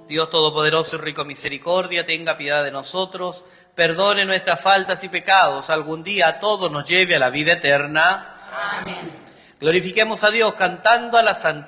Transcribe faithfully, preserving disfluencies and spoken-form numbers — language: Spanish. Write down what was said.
Dios Todopoderoso y rico en misericordia, tenga piedad de nosotros, perdone nuestras faltas y pecados, algún día a todos nos lleve a la vida eterna. Amén. Glorifiquemos a Dios cantando a la Santísima